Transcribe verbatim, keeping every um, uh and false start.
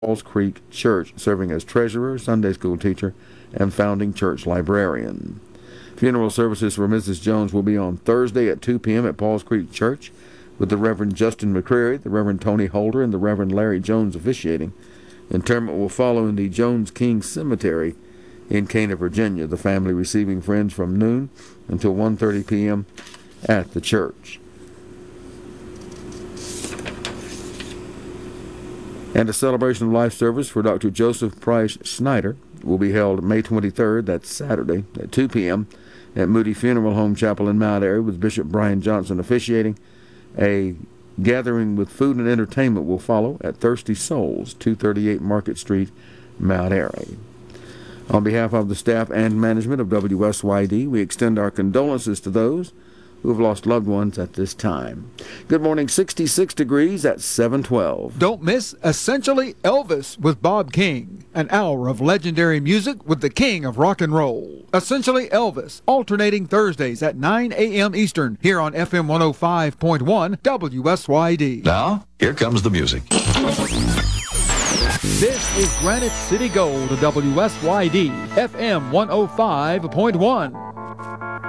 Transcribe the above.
Falls Creek Church, serving as treasurer, Sunday school teacher, and founding church librarian. Funeral services for Missus Jones will be on Thursday at two p.m. at Falls Creek Church, with the Reverend Justin McCreary, the Reverend Tony Holder, and the Reverend Larry Jones officiating. Interment will follow in the Jones King Cemetery in Cana, Virginia, the family receiving friends from noon until one thirty p.m. at the church. And a celebration of life service for Doctor Joseph Price Snyder will be held May twenty-third, that's Saturday, at two p.m. at Moody Funeral Home Chapel in Mount Airy, with Bishop Brian Johnson officiating. A gathering with food and entertainment will follow at Thirsty Souls, two thirty-eight Market Street, Mount Airy. On behalf of the staff and management of W S Y D, we extend our condolences to those who have lost loved ones at this time. Good morning, sixty-six degrees at seven twelve. Don't miss Essentially Elvis with Bob King, an hour of legendary music with the king of rock and roll. Essentially Elvis, alternating Thursdays at nine a.m. Eastern, here on F M one oh five point one W S Y D. Now, here comes the music. This is Granite City Gold, W S Y D, F M one oh five point one.